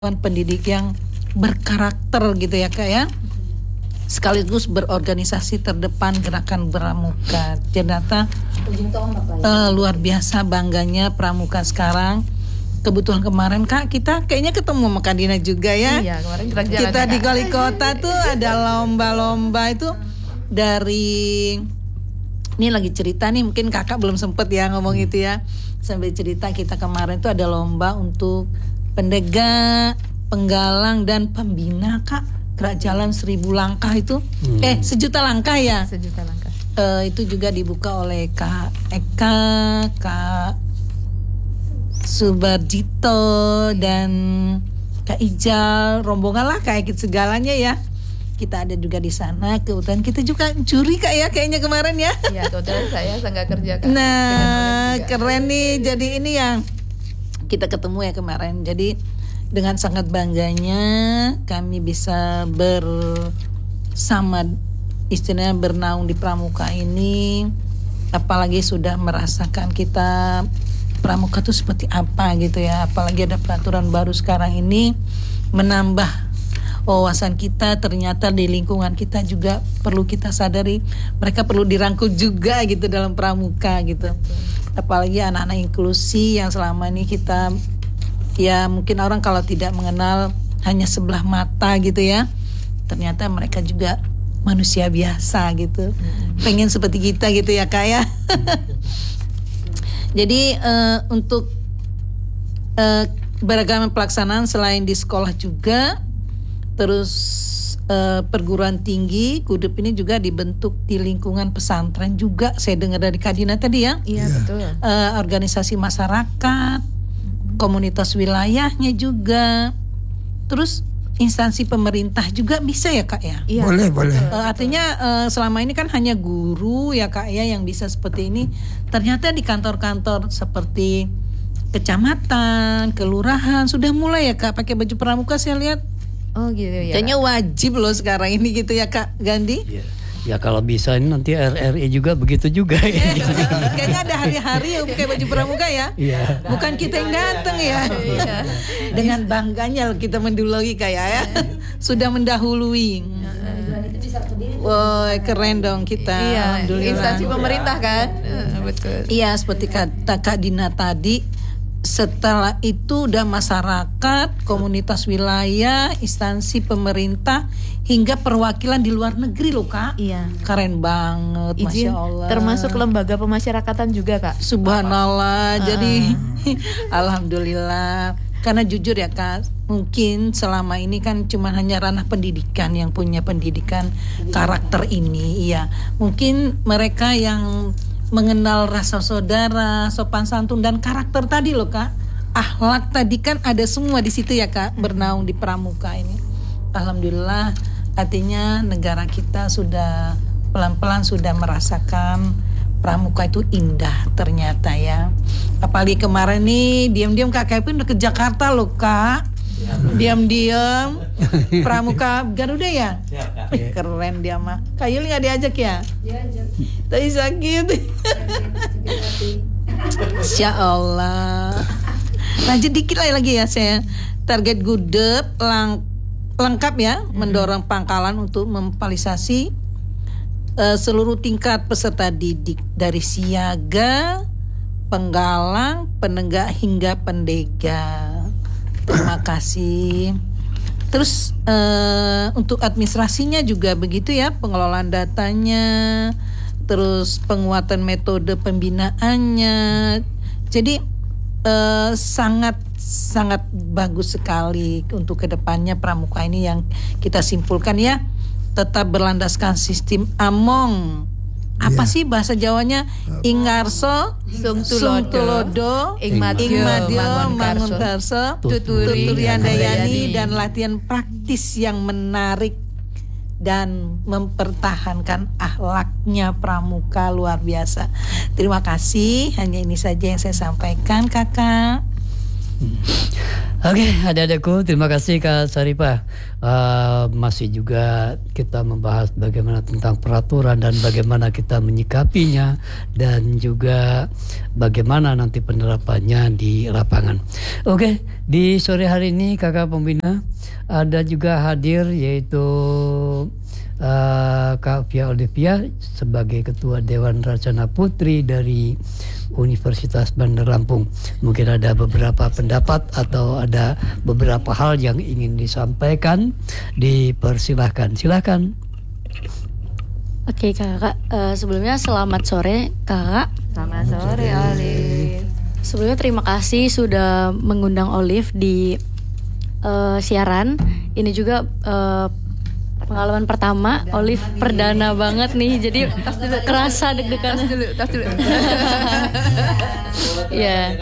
pendidik yang berkarakter gitu ya Kak ya, sekaligus berorganisasi terdepan gerakan pramuka. Ternyata luar biasa bangganya pramuka sekarang. Kebetulan kemarin Kak kita kayaknya ketemu sama Kak Dina juga ya. Iya, kemarin kita di Wali Kota tuh ada lomba-lomba itu dari, ini lagi cerita nih, mungkin kakak belum sempet ya ngomong itu ya. Sambil cerita kita kemarin tuh ada lomba untuk pendegak, penggalang dan pembina Kak, gerak jalan 1000 langkah itu. 1.000.000 langkah ya. 1.000.000 langkah. Itu juga dibuka oleh Kak Eka, Kak Subardito dan Kak Ijal, rombongan lah kayak gitu segalanya ya. Kita ada juga di sana, kebetulan kita juga juri Kak ya kayaknya kemarin ya. Iya, kebetulan saya nggak kerja Kak. Nah, keren nih. Jadi ini yang kita ketemu ya kemarin. Jadi dengan sangat bangganya kami bisa bersama, istilahnya bernaung di pramuka ini. Apalagi sudah merasakan kita pramuka itu seperti apa gitu ya. Apalagi ada peraturan baru sekarang ini menambah wawasan kita. Ternyata di lingkungan kita juga perlu kita sadari, mereka perlu dirangkul juga gitu dalam pramuka gitu. Apalagi anak-anak inklusi yang selama ini kita, ya mungkin orang kalau tidak mengenal hanya sebelah mata gitu ya, ternyata mereka juga manusia biasa gitu. Pengen seperti kita gitu ya Kak ya. Jadi untuk beragam pelaksanaan selain di sekolah juga, terus perguruan tinggi Kudep ini juga dibentuk di lingkungan pesantren juga. Saya dengar dari Kak Dina tadi ya. Iya betul. Organisasi masyarakat, komunitas wilayahnya juga, terus instansi pemerintah juga bisa ya Kak ya? Iya, boleh. Artinya selama ini kan hanya guru ya Kak ya yang bisa seperti ini. Ternyata di kantor-kantor seperti kecamatan, kelurahan sudah mulai ya Kak pakai baju pramuka, saya lihat. Oh gitu ya. Kayaknya wajib loh sekarang ini gitu ya Kak Gandhi. Iya. Ya kalau bisa ini nanti RRI juga begitu juga ya. Kayaknya ada hari-hari yang pakai baju pramuka ya. Iya. Bukan kita yang datang ya. Dengan bangganya kita mendahului kayak ya. Sudah mendahului. Wah, keren dong kita. Iya, Alhamdulillah. instansi pemerintah kan. Betul. Iya, seperti kata Kak Dina tadi. Setelah itu udah masyarakat, komunitas wilayah, instansi pemerintah, hingga perwakilan di luar negeri loh Kak. Iya. Keren banget, Izin, Masya Allah. termasuk lembaga pemasyarakatan juga Kak. Subhanallah. Jadi alhamdulillah. Karena jujur ya Kak, mungkin selama ini kan cuma hanya ranah pendidikan yang punya pendidikan karakter ini. Iya. Mungkin mereka yang mengenal rasa saudara, sopan santun dan karakter tadi loh Kak. Akhlak tadi kan ada semua di situ ya Kak, bernaung di pramuka ini. Alhamdulillah, artinya negara kita sudah pelan-pelan sudah merasakan pramuka itu indah ternyata ya. Apalagi kemarin nih diam-diam Kak Kevin udah ke Jakarta loh Kak. Diam-diam pramuka Garuda ya. Keren dia mah. Kak Yuli nggak diajak ya? Diajak. Tapi sakit. Insya Allah. Lanjut dikit lagi ya saya. Target Kudep lengkap ya, mendorong pangkalan untuk memfasilitasi seluruh tingkat peserta didik dari siaga, penggalang, penegak hingga pendega. Terima kasih. Terus untuk administrasinya juga begitu ya, pengelolaan datanya, terus penguatan metode pembinaannya. Jadi sangat bagus sekali untuk kedepannya pramuka ini yang kita simpulkan ya, tetap berlandaskan sistem AMONG. Apa sih bahasa Jawanya? Ingarso, Sungtulodo, Ingmadyo, Mangunkarso, Tuturi Handayani, dan latihan praktis yang menarik dan mempertahankan akhlaknya pramuka luar biasa. Terima kasih, hanya ini saja yang saya sampaikan Kakak. Oke, adik-adikku, terima kasih Kak Saripah. Masih juga kita membahas bagaimana tentang peraturan dan bagaimana kita menyikapinya dan juga bagaimana nanti penerapannya di lapangan. Oke, di sore hari ini Kakak Pembina ada juga hadir yaitu Kak Fia Olivia sebagai Ketua Dewan Racana Putri dari Universitas Bandar Lampung. Mungkin ada beberapa pendapat atau ada beberapa hal yang ingin disampaikan. Dipersilahkan, silakan. Oke kakak, sebelumnya selamat sore kakak. Selamat sore Olive. Sebelumnya terima kasih sudah mengundang Olive di siaran. Ini juga pengalaman pertama, Olive perdana banget nih, jadi kerasa deg-degan. Tas dulu. Iya.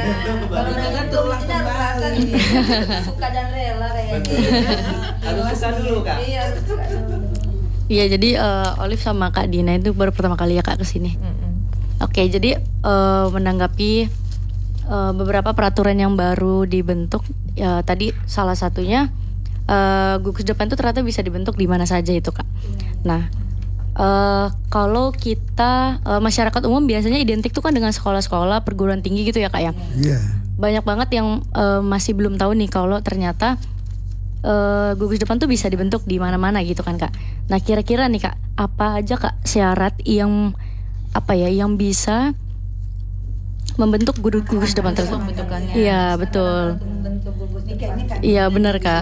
Suka dan rela kayaknya. Harus suka dulu Kak. Iya, jadi Olive sama Kak Dina itu baru pertama kali ya Kak kesini. Oke, jadi menanggapi beberapa peraturan yang baru dibentuk, tadi salah satunya gugus depan itu ternyata bisa dibentuk di mana saja itu Kak. Nah, kalau kita masyarakat umum biasanya identik tuh kan dengan sekolah-sekolah perguruan tinggi gitu ya Kak ya. Iya. Banyak banget yang masih belum tahu nih kalau ternyata gugus depan tuh bisa dibentuk di mana-mana gitu kan Kak. Nah, kira-kira nih Kak, apa aja Kak syarat yang yang bisa membentuk gugus depan tersebut? Pembentukannya. Iya, betul. Iya, benar Kak.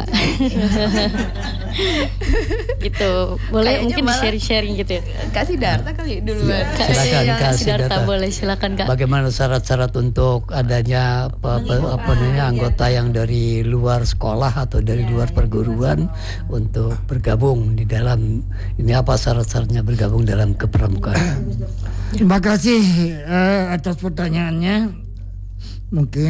Gitu. Boleh Kayaknya mungkin malah- di-sharing gitu ya. Kak Sidarta kali duluan. Silakan, Kak Sidarta, Sidarta. boleh silakan Kak. Bagaimana syarat-syarat untuk adanya anggota yang dari luar sekolah atau dari luar perguruan untuk bergabung di dalam ini, apa syarat-syaratnya bergabung dalam kepramukaan? Terima kasih atas pertanyaannya. Mungkin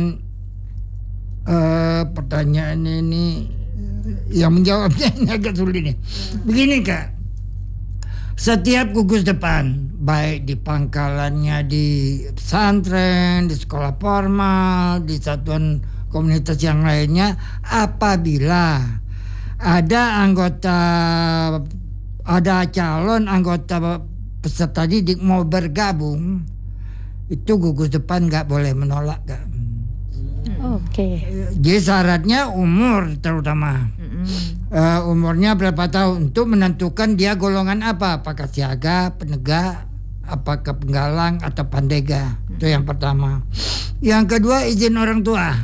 pertanyaan ini yang menjawabnya ini agak sulit nih. Begini Kak, setiap gugus depan, baik di pangkalannya di pesantren, di sekolah formal, di satuan komunitas yang lainnya, apabila ada calon anggota peserta didik mau bergabung, itu gugus depan nggak boleh menolak Kak. Oke. Jadi syaratnya umur terutama. Umurnya berapa tahun untuk menentukan dia golongan apa, apakah siaga, penegak, apakah penggalang atau pandega. Itu yang pertama. Yang kedua, izin orang tua.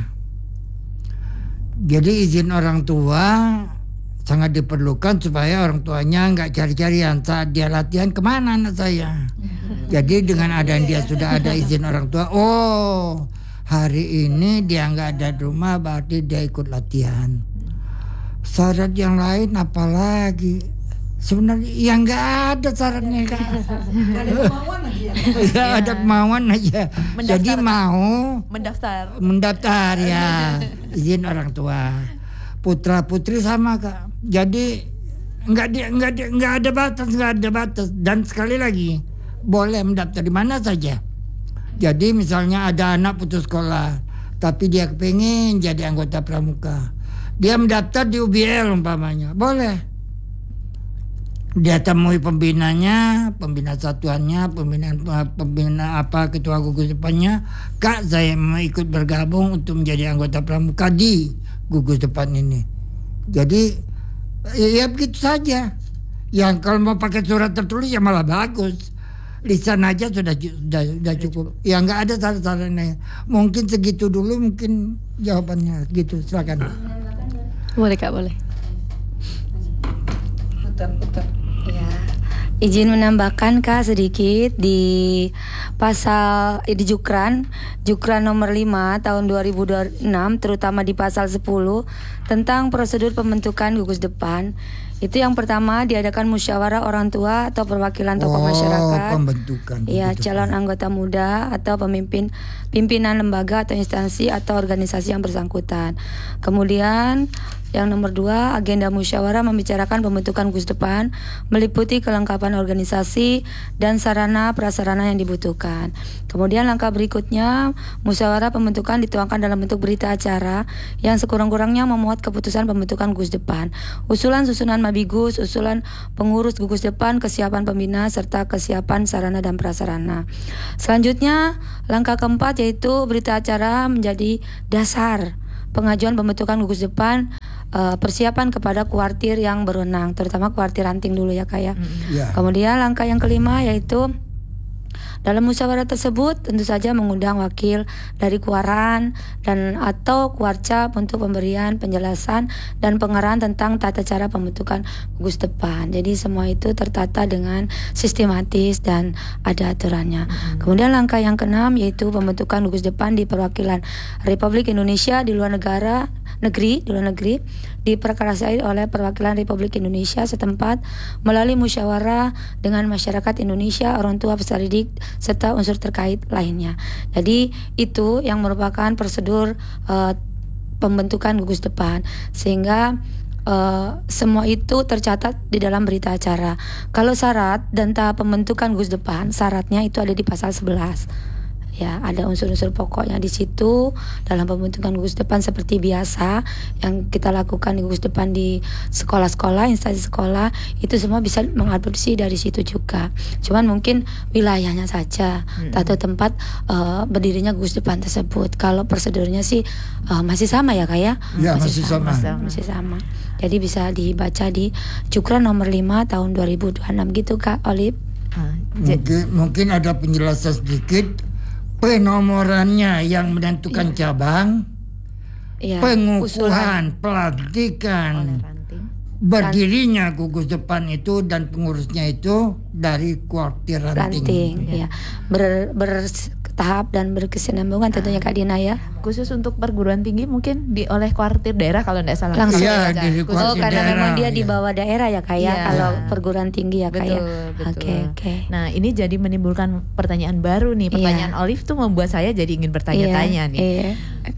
Jadi izin orang tua sangat diperlukan supaya orang tuanya nggak cari-carian saat dia latihan, kemana anak saya. Jadi dengan dia sudah ada izin orang tua, oh hari ini dia nggak ada di rumah, berarti dia ikut latihan. Syarat yang lain apalagi? Sebenarnya yang nggak ada syaratnya Kak. Ya, ada kemauan aja. Jadi mau mendaftar ya, izin orang tua. Putra putri sama Kak. Jadi nggak ada batas. Dan sekali lagi boleh mendaftar di mana saja. Jadi misalnya ada anak putus sekolah, tapi dia kepengen jadi anggota pramuka, dia mendaftar di UBL umpamanya, boleh. Dia temui pembinanya, pembina satuannya, pembina ketua gugus depannya, Kak saya mau ikut bergabung untuk menjadi anggota pramuka di gugus depan ini. Jadi ya begitu saja. Yang kalau mau pakai surat tertulis ya malah bagus. Lisan aja sudah cukup. Ya nggak ada saran-sarannya. Mungkin segitu dulu, mungkin jawabannya gitu. Silakan. Boleh Kak, boleh. Putar. Ya. Izin menambahkan Kak sedikit di pasal di Jukran nomor 5 tahun 2006, terutama di pasal 10 tentang prosedur pembentukan gugus depan. Itu yang pertama diadakan musyawarah orang tua atau perwakilan tokoh masyarakat. Pembentukan. Ya, calon anggota muda atau pimpinan lembaga atau instansi atau organisasi yang bersangkutan. Kemudian Yang nomor 2, agenda musyawarah membicarakan pembentukan gugus depan, meliputi kelengkapan organisasi dan sarana prasarana yang dibutuhkan. Kemudian langkah berikutnya, musyawarah pembentukan dituangkan dalam bentuk berita acara yang sekurang-kurangnya memuat keputusan pembentukan gugus depan, usulan susunan mabigus, usulan pengurus gugus depan, kesiapan pembina serta kesiapan sarana dan prasarana. Selanjutnya, langkah keempat yaitu berita acara menjadi dasar pengajuan pembentukan gugus depan, persiapan kepada kuartir yang berwenang, terutama kuartir ranting dulu ya Kak ya. Kemudian langkah yang kelima yaitu dalam musyawarah tersebut tentu saja mengundang wakil dari Kuaran dan atau Kuarcap untuk pemberian penjelasan dan pengarahan tentang tata cara pembentukan gugus depan. Jadi semua itu tertata dengan sistematis dan ada aturannya. Kemudian langkah yang keenam yaitu pembentukan gugus depan di perwakilan Republik Indonesia di luar negeri diperkarasai oleh perwakilan Republik Indonesia setempat melalui musyawarah dengan masyarakat Indonesia, orang tua, peserta didik serta unsur terkait lainnya. Jadi itu yang merupakan prosedur pembentukan gugus depan, sehingga semua itu tercatat di dalam berita acara. Kalau syarat dan tahap pembentukan gugus depan, syaratnya itu ada di pasal 11. Ya, ada unsur-unsur pokoknya di situ dalam pembentukan gugus depan seperti biasa yang kita lakukan di gugus depan di sekolah-sekolah, instansi sekolah, itu semua bisa mengadopsi dari situ juga. Cuman mungkin wilayahnya saja atau tempat berdirinya gugus depan tersebut. Kalau prosedurnya sih masih sama ya Kak ya? Ya, masih sama. Masih sama. Jadi bisa dibaca di Jukran nomor 5 tahun 2026 gitu Kak Olip. Mungkin ada penjelasan sedikit. Penomorannya yang menentukan cabang, pengukuhan, pelantikan, berdirinya gugus depan itu dan pengurusnya itu dari kuartir ranting. Ya. Bertahap dan berkesinambungan tentunya Kak Dina ya. Khusus untuk perguruan tinggi mungkin oleh kuartir daerah kalau tidak salah. Langsung ya, di kuartir karena daerah, memang dia di bawah daerah ya Kak ya. Kalau perguruan tinggi ya Kak ya. Oke. Nah ini jadi menimbulkan pertanyaan baru nih. Pertanyaan Olive tuh membuat saya jadi ingin bertanya-tanya nih.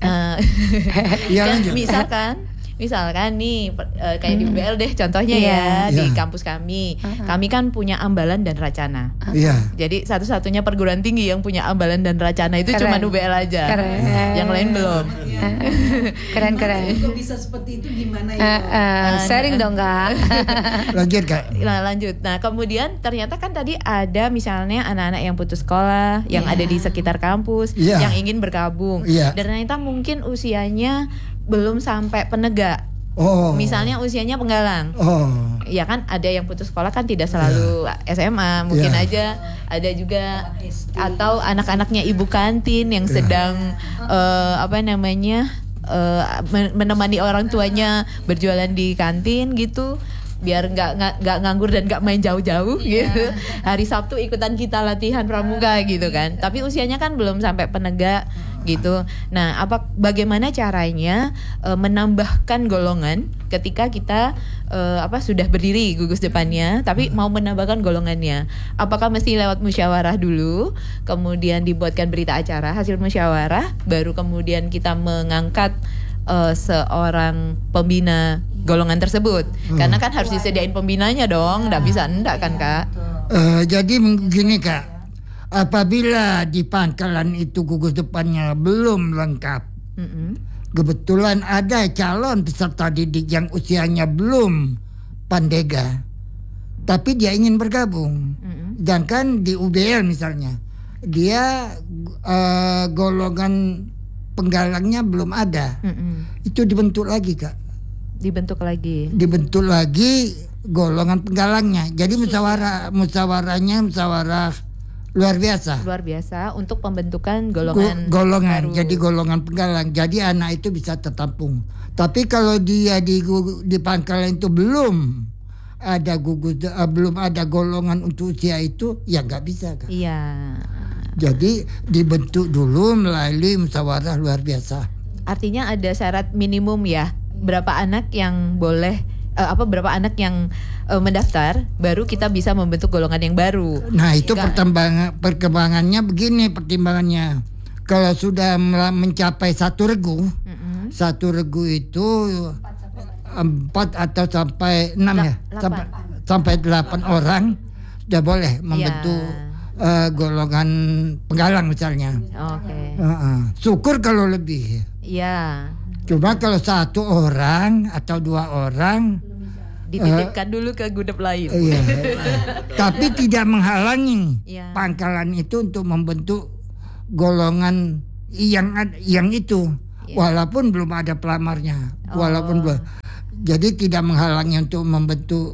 Misalkan nih kayak di UBL deh contohnya di kampus kami. Kami kan punya ambalan dan racana. Jadi satu-satunya perguruan tinggi yang punya ambalan dan racana itu cuma UBL aja. Yang lain belum. Keren. Kok bisa seperti itu gimana ya? Sharing dong Kak. Lanjut Kak. Lanjut. Nah kemudian ternyata kan tadi ada misalnya anak-anak yang putus sekolah, yang ada di sekitar kampus, yang ingin bergabung. Dan ternyata mungkin usianya belum sampai penegak. Misalnya usianya penggalang. Ya kan ada yang putus sekolah kan tidak selalu SMA, mungkin aja ada juga atau anak-anaknya ibu kantin yang sedang menemani orang tuanya berjualan di kantin gitu. Biar nggak nganggur dan nggak main jauh-jauh gitu. Hari Sabtu ikutan kita latihan pramuka gitu kan. Tapi usianya kan belum sampai penegak gitu. Nah, bagaimana caranya menambahkan golongan ketika kita sudah berdiri gugus depannya, tapi mau menambahkan golongannya? Apakah mesti lewat musyawarah dulu, kemudian dibuatkan berita acara hasil musyawarah, baru kemudian kita mengangkat seorang pembina golongan tersebut? Karena kan harus disediain pembinanya dong, nggak bisa enggak kan Kak? Jadi begini Kak, apabila di pangkalan itu gugus depannya belum lengkap, kebetulan ada calon peserta didik yang usianya belum pandega, tapi dia ingin bergabung, dan kan di UBL misalnya dia golongan penggalangnya belum ada, itu dibentuk lagi Kak. Dibentuk lagi golongan penggalangnya. Jadi musyawarahnya luar biasa untuk pembentukan golongan baru. Jadi golongan penggalang. Jadi anak itu bisa tertampung. Tapi kalau dia di pangkalan itu belum ada golongan untuk usia itu, ya nggak bisa Kak. Iya. Jadi dibentuk dulu melalui musyawarah luar biasa. Artinya ada syarat minimum ya, berapa anak yang boleh berapa anak yang mendaftar, baru kita bisa membentuk golongan yang baru. Nah itu perkembangannya begini pertimbangannya. Kalau sudah mencapai satu regu itu 4 atau sampai 6 ya, sampai 8 orang sudah boleh membentuk golongan penggalang misalnya. Oke. Syukur kalau lebih. Iya. Cuma kalau 1 orang atau 2 orang dititipkan dulu ke gudang lain. Iya. Tapi tidak menghalangi Iya. pangkalan itu untuk membentuk golongan yang itu, walaupun belum ada pelamarnya, walaupun belum. Jadi tidak menghalangi untuk membentuk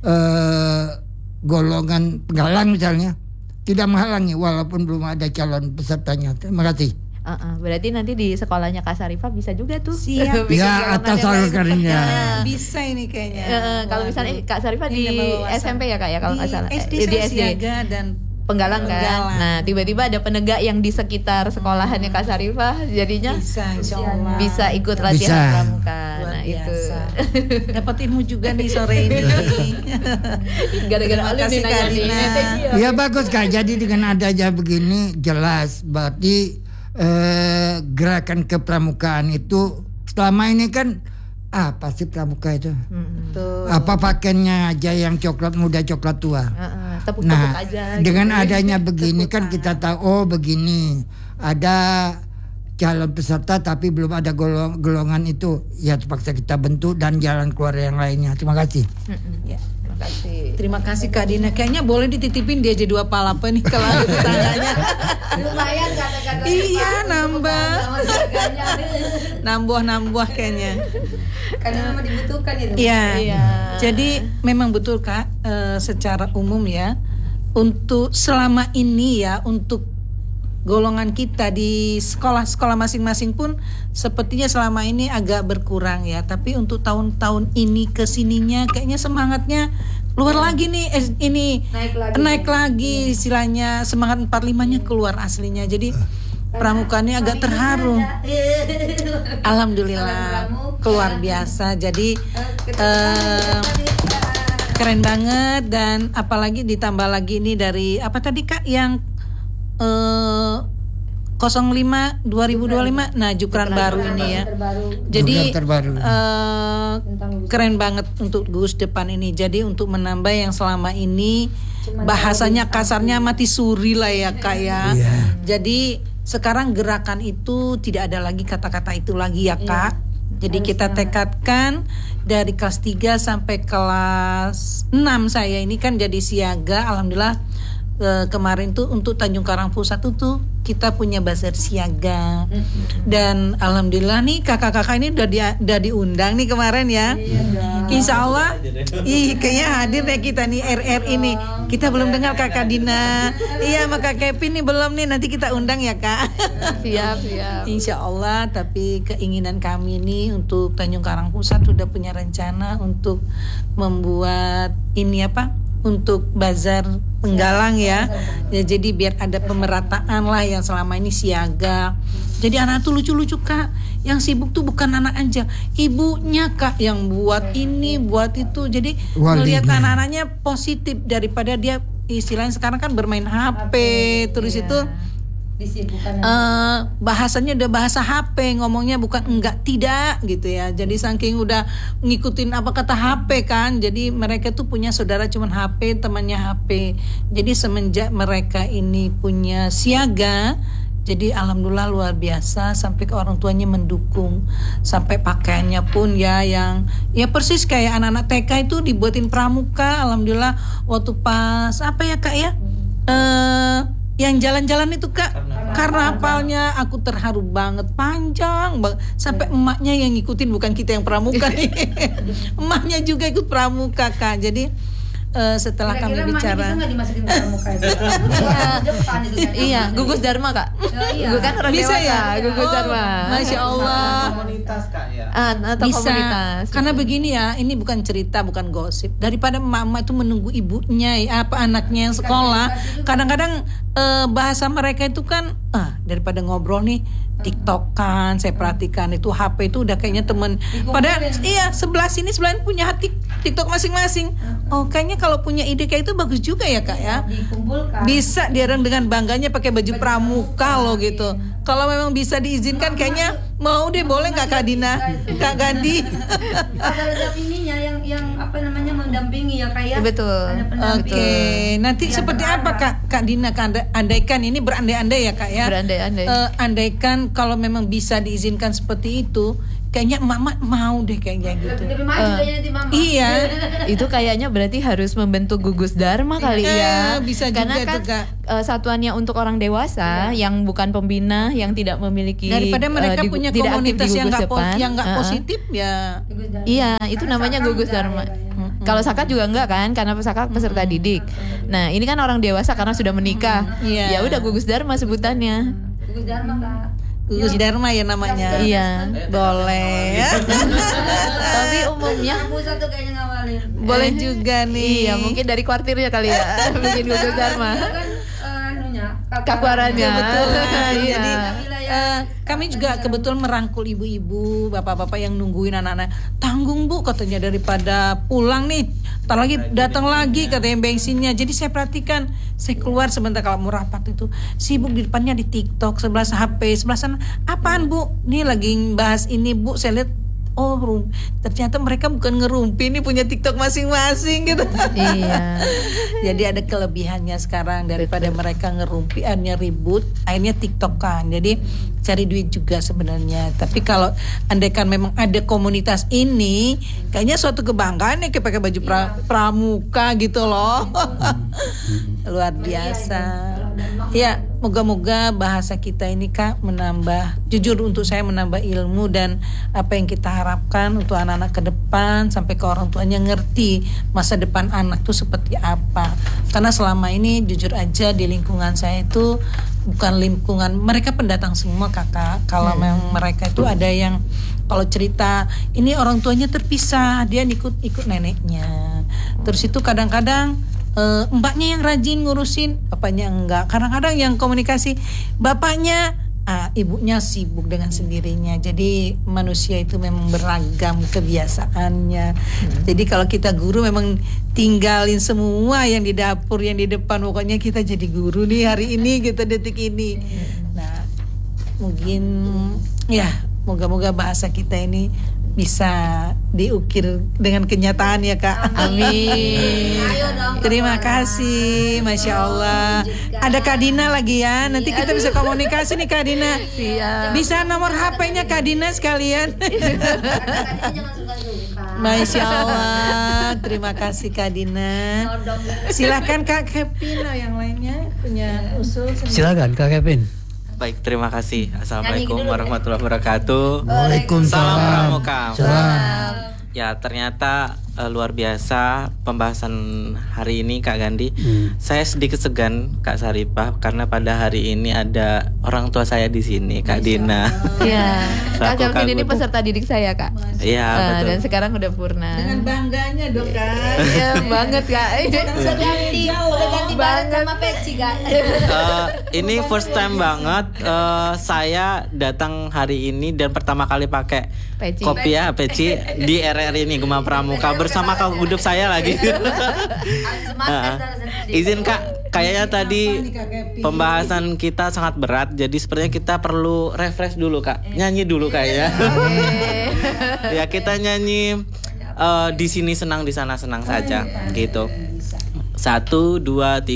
golongan penggalang misalnya, tidak menghalangi walaupun belum ada calon pesertanya. Terima kasih. Berarti nanti di sekolahnya Kak Sarifah bisa juga tuh. Siap. Ya, atas salurkannya. Bisa ini kayaknya. Kalau misalnya Kak Sarifah di SMP ya Kak ya kalau nggak salah. Di SD siaga dan penggalang kan. Nah, tiba-tiba ada penegak yang di sekitar sekolahannya Kak Sarifah, jadinya bisa insyaallah. Bisa ikut latihan pramuka. Nah, itu. Dapat ilmu juga nih sore ini. Gara-gara Alif nih nanya nih. Ya bagus Kak. Jadi dengan adanya begini jelas berarti gerakan kepramukaan itu selama ini kan apa sih pramuka itu? Apa pakaiannya aja yang coklat muda coklat tua. Tepuk-tepuk aja. Dengan adanya begini kan kita tahu oh begini ada calon peserta tapi belum ada golongan itu ya terpaksa kita bentuk dan jalan keluar yang lainnya. Terima kasih. Ya. Terima kasih Kak Dina. Kayaknya boleh dititipin dia jadi 2 palapa nih kalau ada tetangganya. Lumayan kata-kata. Iya nambah kayaknya. Karena memang dibutuhkan itu. Iya. Jadi memang betul Kak, secara umum ya untuk selama ini ya untuk golongan kita di sekolah-sekolah masing-masing pun sepertinya selama ini agak berkurang ya. Tapi untuk tahun-tahun ini kesininya kayaknya semangatnya keluar lagi nih. Ini naik lagi istilahnya semangat 45-nya keluar aslinya. Jadi pramukaannya agak terharu. Alhamdulillah keluar biasa. Jadi keren banget dan apalagi ditambah lagi ini dari apa tadi Kak yang 05 2025 nah Jukran baru ini ya. Jadi keren banget untuk Gus depan ini. Jadi untuk menambah yang selama ini bahasanya kasarnya mati suri lah ya Kak ya. Jadi sekarang gerakan itu tidak ada lagi kata-kata itu lagi ya Kak. Jadi kita tekadkan dari kelas 3 sampai kelas 6 saya ini kan jadi siaga. Alhamdulillah kemarin tuh untuk Tanjung Karang Pusat tuh kita punya bazar siaga dan alhamdulillah nih kakak-kakak ini udah diundang nih kemarin ya. Insya Allah kayaknya hadir deh kita nih RR ini. Kita belum dengar Kakak Dina. Iya sama Kak Kevin nih belum nih, nanti kita undang ya Kak. Siap. Insya Allah. Tapi keinginan kami nih untuk Tanjung Karang Pusat sudah punya rencana untuk membuat ini untuk bazar penggalang ya. Jadi biar ada pemerataan lah yang selama ini siaga. Jadi anak tuh lucu-lucu Kak. Yang sibuk tuh bukan anak aja, ibunya Kak yang buat ini, buat itu. Jadi melihat anak-anaknya positif daripada dia istilahnya sekarang kan bermain HP. Terus itu bahasanya udah bahasa HP, ngomongnya bukan enggak tidak gitu ya. Jadi saking udah ngikutin apa kata HP kan, jadi mereka tuh punya saudara cuman HP, temannya HP. Jadi semenjak mereka ini punya siaga, jadi alhamdulillah luar biasa sampai ke orang tuanya mendukung, sampai pakaiannya pun ya yang ya persis kayak anak-anak TK itu dibuatin pramuka. Alhamdulillah waktu pas apa ya Kak ya yang jalan-jalan itu Kak, karnavalnya aku terharu banget, panjang banget sampai emaknya yang ngikutin, bukan kita yang pramuka nih. Emaknya juga ikut pramuka Kak. Jadi setelah kami bicara iya gugus Dharma Kak. Gue kan orang bisa dewasa, ya gugus Dharma. Masya Allah. Komunitas Kak ya. Atau Bisa. komunitas. Karena begini ya, ini bukan cerita, bukan gosip. Daripada emak-emak itu menunggu ibunya anaknya yang sekolah, kadang-kadang bahasa mereka itu kan daripada ngobrol nih TikTokan, saya perhatikan itu HP itu udah kayaknya temen. Padahal iya sebelah sini punya TikTok masing-masing. Oh kayaknya kalau punya ide kayak itu bagus juga ya Kak ya. Bisa dia dengan bangganya pakai baju pramuka loh gitu. kalau memang bisa diizinkan kayaknya mau deh, boleh nggak Kak Dina, Kak Gandhi? Asal ada ininya yang apa namanya mendampingi ya kayak. Betul. Oke, nanti seperti apa Kak Dina? Andaikan ini berandai-andai ya Kak ya. Berandai-andai. Andaikan kalau memang bisa diizinkan seperti itu, kayaknya emak mau deh kayaknya gitu. Lebih maju kayaknya nanti mama. Iya. Itu kayaknya berarti harus membentuk gugus dharma kali ya. Bisa Karena juga kan tuh, Kak. Satuannya untuk orang dewasa yang bukan pembina, yang tidak memiliki Daripada mereka punya tidak aktif komunitas di yang gugus depan. nggak positif ya. Iya, itu namanya gugus dharma. Kalau Sakat juga enggak kan, karena Sakat peserta didik. Nah, ini kan orang dewasa karena sudah menikah. Iya. Ya udah gugus dharma sebutannya. Gugus Dharma Kak. Gugus Dharma ya namanya. Iya. Boleh. Tapi umumnya Pusat tuh kayaknya ngawalin. Boleh juga nih. iya, mungkin dari kuartirnya kali ya bikin gugus dharma. Kan anunya Kakuarannya. Betul. Iya. Jadi kami juga kebetulan merangkul ibu-ibu, bapak-bapak yang nungguin anak-anak. Tanggung Bu katanya, daripada pulang nih, ntar lagi datang lagi katanya bensinnya. Jadi saya perhatikan, saya keluar sebentar kalau mau rapat itu sibuk di depannya di TikTok, sebelah HP, sebelah sana. Apaan Bu? Nih lagi bahas ini Bu, saya lihat. Oh, ternyata mereka bukan ngerumpi, ini punya TikTok masing-masing gitu. Iya. Jadi ada kelebihannya sekarang, daripada mereka ngerumpi, akhirnya ribut, akhirnya TikTokan. Jadi cari duit juga sebenarnya. Tapi kalau andaikan memang ada komunitas ini, kayaknya suatu kebanggaan ya, kayak pakai baju pramuka gitu loh. Luar biasa. Ya, moga-moga bahasa kita ini Kak menambah, jujur untuk saya menambah ilmu dan apa yang kita harapkan untuk anak-anak ke depan, sampai ke orang tuanya ngerti masa depan anak tuh seperti apa. Karena selama ini jujur aja di lingkungan saya itu bukan lingkungan, mereka pendatang semua Kakak. Kalau memang mereka itu ada yang kalau cerita ini orang tuanya terpisah, dia ikut neneknya. Terus itu kadang-kadang mbaknya yang rajin ngurusin, bapaknya enggak. Kadang-kadang yang komunikasi bapaknya, ibunya sibuk dengan sendirinya. Jadi manusia itu memang beragam kebiasaannya. Jadi kalau kita guru memang tinggalin semua yang di dapur, yang di depan. Pokoknya kita jadi guru nih hari ini, gitu, detik ini. Nah, mungkin ya moga-moga bahasa kita ini bisa diukir dengan kenyataan ya Kak. Amin. Terima kasih, Masya Allah. Ada Kak Dina lagi ya. Nanti kita bisa komunikasi nih Kak Dina. Bisa nomor HP-nya Kak Dina sekalian. Masya Allah. Terima kasih Kak Dina. Silakan Kak Kevin yang lainnya punya usul. Silakan Kak Kevin. Baik, terima kasih. Assalamualaikum warahmatullahi wabarakatuh. Waalaikumsalam. Salam Pramuka. Salam. Ya, ternyata luar biasa pembahasan hari ini Kak Gandhi. Saya sedikit segan Kak Saripah karena pada hari ini ada orang tua saya di sini, Kak Dina. Iya. Kak Selaku Kevin ini Kak peserta didik saya Kak. Iya, betul. Dan sekarang udah purna. Dengan bangganya dong Kak. Iya banget Kak. Udah ganti barang sama peci Kak. Ini first time banget saya datang hari ini dan pertama kali pakai Peci. kopiah peci di RRI ini Gema Pramuka bersama Kak Gudup saya lagi. Izin Kak, kayaknya tadi pembahasan kita sangat berat, jadi sepertinya kita perlu refresh dulu Kak, nyanyi dulu kayaknya. Ya kita nyanyi di sini senang, di sana senang saja, gitu. 1, 2, 3.